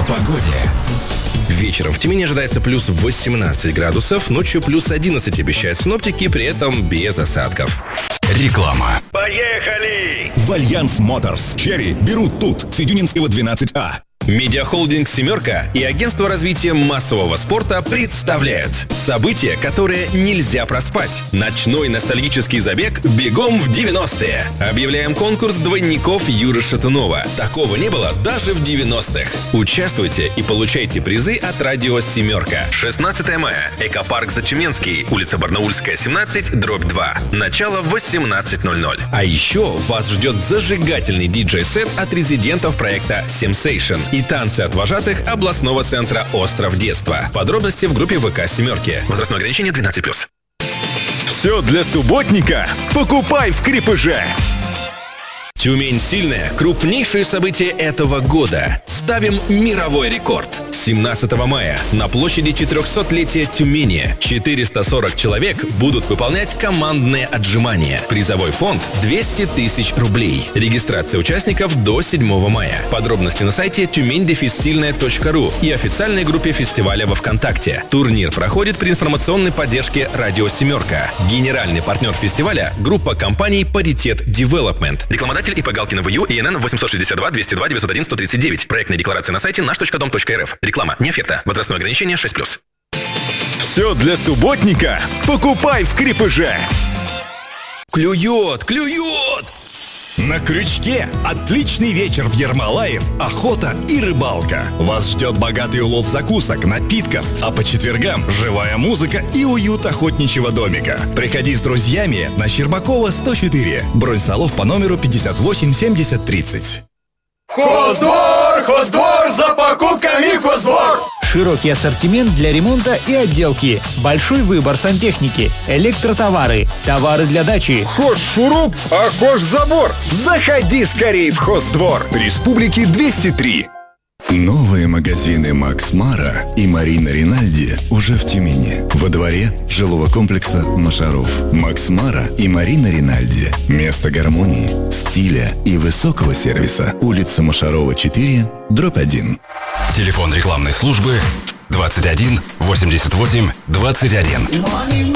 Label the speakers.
Speaker 1: погоде. Вечером в Тюмени ожидается плюс 18 градусов, ночью плюс 11 обещают синоптики, при этом без осадков.
Speaker 2: Реклама.
Speaker 3: Поехали!
Speaker 2: В Альянс Моторс Черри берут тут, Федюнинского 12А.
Speaker 1: Медиахолдинг «Семерка» и Агентство развития массового спорта представляют событие, которое нельзя проспать. Ночной ностальгический забег «Бегом в 90-е». Объявляем конкурс двойников Юры Шатунова. Такого не было даже в 90-х. Участвуйте и получайте призы от радио «Семерка». 16 мая. Экопарк Затюменский. Улица Барнаульская, 17, дробь 2. Начало в 18:00. А еще вас ждет зажигательный диджей-сет от резидентов проекта «Семсейшн» и танцы от вожатых областного центра «Остров детства». Подробности в группе ВК «Семерки». Возрастное ограничение 12+.
Speaker 2: Все для субботника покупай в Крепыже.
Speaker 1: Тюмень сильная. Крупнейшее событие этого года. Ставим мировой рекорд. 17 мая на площади 400-летия Тюмени 440 человек будут выполнять командные отжимания. Призовой фонд 200 тысяч рублей. Регистрация участников до 7 мая. Подробности на сайте тюмень-сильная.ру и официальной группе фестиваля во ВКонтакте. Турнир проходит при информационной поддержке радио «Семерка». Генеральный партнер фестиваля – группа компаний «Паритет Девелопмент». Рекламодатель ИП Галкина ВЮ, ИНН 862-202-901-139. Проектная декларация на сайте наш.дом.рф. Реклама не оферта. Возрастное ограничение 6+.
Speaker 2: Все для субботника покупай в Крепыже.
Speaker 1: Клюет, клюет!
Speaker 2: На крючке отличный вечер в Ермолаев, охота и рыбалка. Вас ждет богатый улов закусок, напитков, а по четвергам живая музыка и уют охотничьего домика. Приходи с друзьями на Щербакова 104. Бронь столов по номеру 58 70 30.
Speaker 3: Хоздвор! Хоздвор! За покупками в Хоздвор!
Speaker 4: Широкий ассортимент для ремонта и отделки. Большой выбор сантехники, электротовары, товары для дачи.
Speaker 5: Хош шуруп, а хош забор. Заходи скорей в Хоздвор. Республики 203.
Speaker 6: Новые магазины Макс Мара и Марина Ринальди уже в Тюмени. Во дворе жилого комплекса Машаров. Макс Мара и Марина Ринальди. Место гармонии, стиля и высокого сервиса. Улица Машарова, 4, дробь 1.
Speaker 2: Телефон рекламной службы 21 88 21.